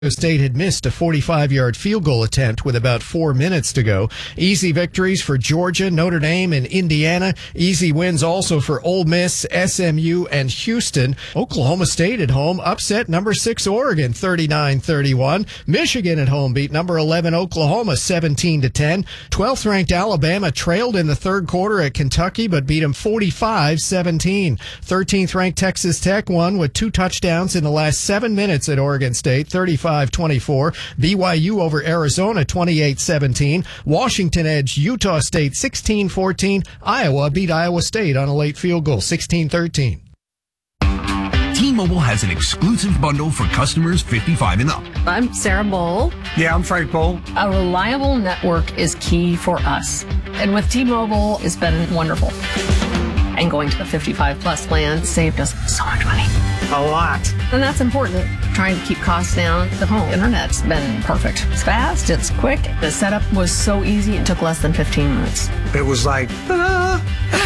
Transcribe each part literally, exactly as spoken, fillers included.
State had missed a forty-five-yard field goal attempt with about four minutes to go. Easy victories for Georgia, Notre Dame, and Indiana. Easy wins also for Ole Miss, S M U, and Houston. Oklahoma State at home upset number six Oregon thirty-nine thirty-one. Michigan at home beat number eleven Oklahoma seventeen to ten. twelfth ranked Alabama trailed in the third quarter at Kentucky but beat them forty-five seventeen. thirteenth ranked Texas Tech won with two touchdowns in the last seven minutes at Oregon State, thirty-five twenty-four. B Y U over Arizona twenty-eight seventeen. Washington edged Utah State sixteen fourteen. Iowa beat Iowa State on a late field goal sixteen thirteen. T-Mobile has an exclusive bundle for customers fifty-five and up. I'm Sarah Bowl. Yeah, I'm Frank Bowl. A reliable network is key for us. And with T-Mobile, it's been wonderful. And going to the fifty-five plus plan saved us so much money. A lot. And that's important. Trying to keep costs down. The home internet's been perfect. It's fast, it's quick. The setup was so easy, it took less than fifteen minutes. It was like, ah.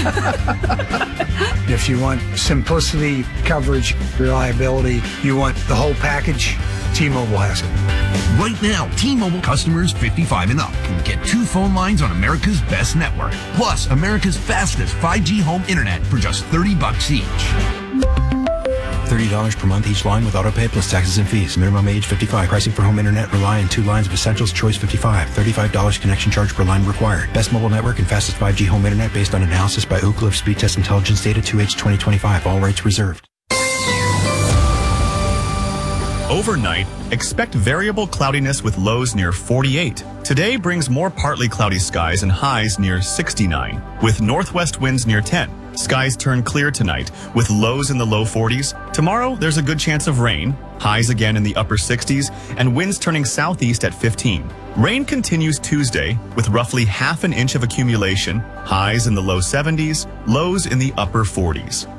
If you want simplicity, coverage, reliability, you want the whole package, T-Mobile has it. Right now, T-Mobile customers fifty-five and up can get two phone lines on America's best network, plus America's fastest five G home internet for just thirty bucks each. thirty dollars per month each line with autopay plus taxes and fees. Minimum age fifty-five. Pricing for home internet rely on two lines of Essentials Choice fifty-five. thirty-five dollars connection charge per line required. Best mobile network and fastest five G home internet based on analysis by Ookla of Speed Test Intelligence Data two H twenty twenty-five. All rights reserved. Overnight, expect variable cloudiness with lows near forty-eight. Today brings more partly cloudy skies and highs near sixty-nine, with northwest winds near ten. Skies turn clear tonight, with lows in the low forties. Tomorrow, there's a good chance of rain, highs again in the upper sixties, and winds turning southeast at fifteen. Rain continues Tuesday, with roughly half an inch of accumulation, highs in the low seventies, lows in the upper forties.